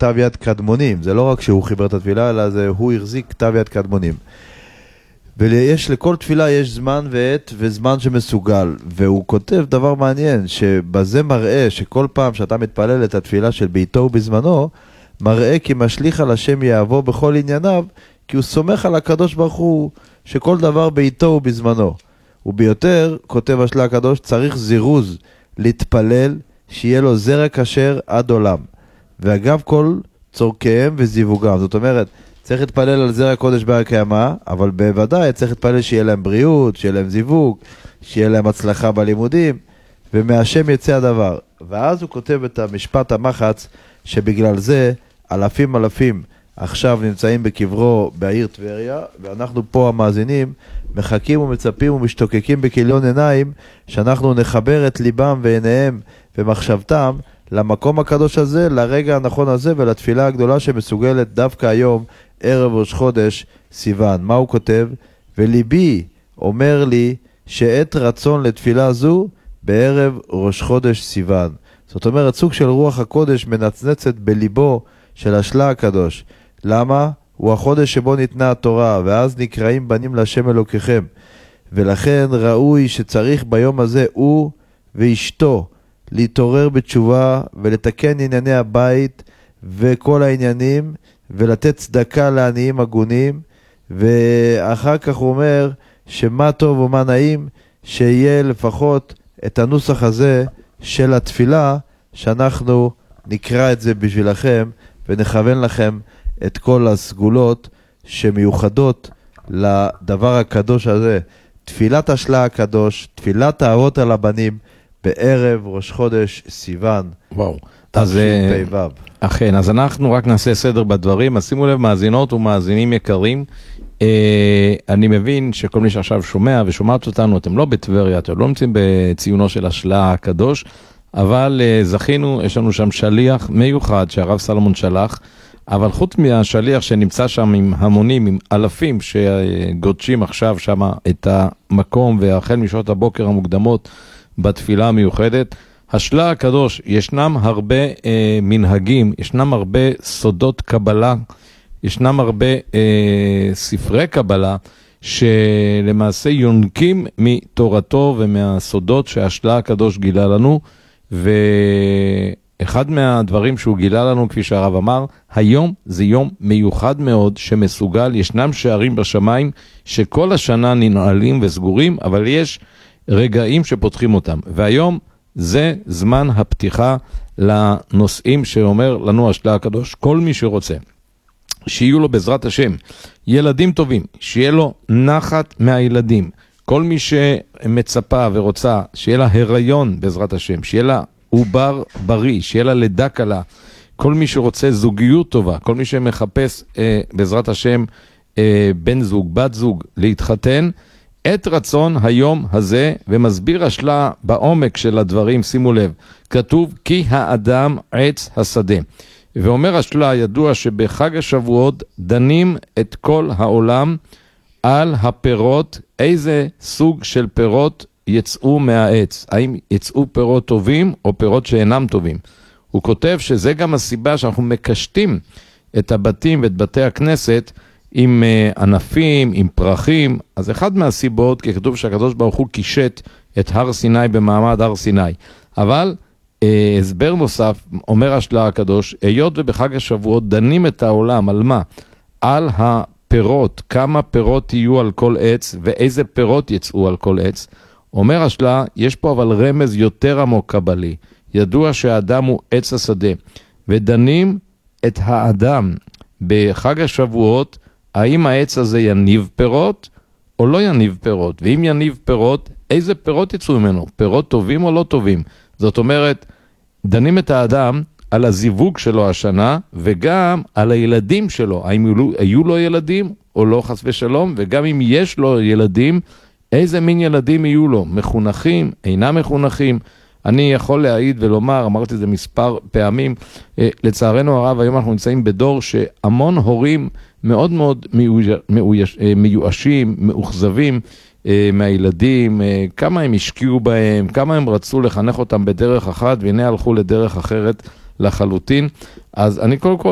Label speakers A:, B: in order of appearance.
A: כתב יד קדמונים. זה לא רק שהוא חיבר את התפילה, אלא הוא החזיק כתב יד קדמונים. לכל תפילה יש זמן ועת וזמן שמסוגל, והוא כותב דבר מעניין, שבזה מראה שכל פעם שאתה מתפלל את התפילה של ביתו ובזמנו, מראה כי משליך על השם יעבור בכל ענייניו, כי הוא סומך על הקדוש ברוך הוא שכל דבר ביתו ובזמנו. וביותר, כותב השלה הקדוש, צריך זירוז להתפלל, שיהיה לו זרע כשר עד עולם. ואגב כל צורכיהם וזיווגם. זאת אומרת, צריך להתפלל על זרע קודש בהר קיימא, אבל בוודאי צריך להתפלל שיהיה להם בריאות, שיהיה להם זיווג, שיהיה להם הצלחה בלימודים, ומהשם יצא הדבר. ואז הוא כותב את המשפט המחץ, שבגלל זה אלפים עכשיו נמצאים בקברו בעיר טבריה, ואנחנו פה המאזינים מחכים ומצפים ומשתוקקים בכליון עיניים, שאנחנו נחבר את ליבם ועיניהם ומחשבתם למקום הקדוש הזה, לרגע הנכון הזה ולתפילה הגדולה שמסוגלת דווקא היום, ערב ראש חודש סיוון. מה הוא כותב? וליבי אומר לי שעת רצון לתפילה זו בערב ראש חודש סיוון. זאת אומרת, סוג של רוח הקודש מנצנצת בליבו של השלה הקדוש. למה? הוא החודש שבו ניתנה התורה, ואז נקראים בנים להשם אלוקיכם. ולכן ראוי שצריך ביום הזה הוא ואשתו להתעורר בתשובה ולתקן ענייני הבית וכל העניינים, ולתת צדקה לעניים הגונים, ואחר כך הוא אומר שמה טוב ומה נעים, שיהיה לפחות את הנוסח הזה של התפילה, שאנחנו נקרא את זה בשבילכם ונכוון לכם את כל הסגולות שמיוחדות לדבר הקדוש הזה. תפילת השלה הקדוש, תפילת האבות על הבנים, בערב ראש חודש סיוון.
B: וואו.
A: אז
B: אכן, אז אנחנו רק נעשה סדר בדברים. אז שימו לב, מאזינות ומאזינים יקרים, אני מבין שכל מי שעכשיו שומע ושומעת אותנו, אתם לא בטבריה, אתם לא נמצאים בציונו של השלה הקדוש, אבל זכינו, יש לנו שם שליח מיוחד שהרב סלומון שלח, אבל חוץ מהשליח שנמצא שם עם המונים, עם אלפים שגודשים עכשיו שם את המקום, והחל משעות הבוקר המוקדמות בתפילה המיוחדת, השלה הקדוש, ישנם הרבה מנהגים, ישנם הרבה סודות קבלה, ישנם הרבה ספרי קבלה, שלמעשה יונקים מתורתו ומהסודות שהשלה הקדוש גילה לנו, ואחד מהדברים שהוא גילה לנו, כפי שהרב אמר, היום זה יום מיוחד מאוד שמסוגל, ישנם שערים בשמיים שכל השנה ננעלים וסגורים, אבל יש רגעים שפותחים אותם, והיום זה זמן הפתיחה לנושאים שאומר לנו השלה הקדוש. כל מי שרוצה שיהיו לו בעזרת השם ילדים טובים, שיהיה לו נחת מהילדים, כל מי שמצפה ורוצה שיהיה לה הריון בעזרת השם, שיהיה לה עובר בריא, שיהיה לה לידה קלה, כל מי שרוצה זוגיות טובה, כל מי שמחפש בעזרת השם בן זוג, בת זוג, להתחתן, את רצון היום הזה, ומסביר השלה בעומק של הדברים, שימו לב, כתוב כי האדם עץ השדה. ואומר השלה, ידוע שבחג השבועות דנים את כל העולם על הפירות, איזה סוג של פירות יצאו מהעץ, האם יצאו פירות טובים או פירות שאינם טובים. הוא כותב שזה גם הסיבה שאנחנו מקשטים את הבתים ואת בתי הכנסת עם ענפים, עם פרחים. אז אחד מהסיבות, כי כתוב שהקדוש ברוך הוא קישט את הר סיני במעמד הר סיני. אבל הסבר נוסף, אומר השלה הקדוש, היות ובחג השבועות דנים את העולם על מה? על הפירות, כמה פירות יהיו על כל עץ ואיזה פירות יצאו על כל עץ. אומר השלה, יש פה אבל רמז יותר עמוק קבלי. ידוע שהאדם הוא עץ השדה, ודנים את האדם בחג השבועות, האם העץ הזה יניב פירות או לא יניב פירות, ואם יניב פירות, איזה פירות יצאו ממנו, פירות טובים או לא טובים. זאת אומרת, דנים את האדם על הזיווג שלו השנה, וגם על הילדים שלו, האם היו לו ילדים או לא חס ושלום, וגם אם יש לו ילדים, איזה מין ילדים יהיו לו, מחונכים, אינם מחונכים. אני יכול להעיד ולומר, אמרתי את זה מספר פעמים, לצערנו הרב, היום אנחנו נמצאים בדור שהמון הורים מאוד מאוד מיואשים, מאוכזבים מהילדים, כמה הם השקיעו בהם, כמה הם רצו לחנך אותם בדרך אחת, והנה הלכו לדרך אחרת לחלוטין. אז אני קודם כל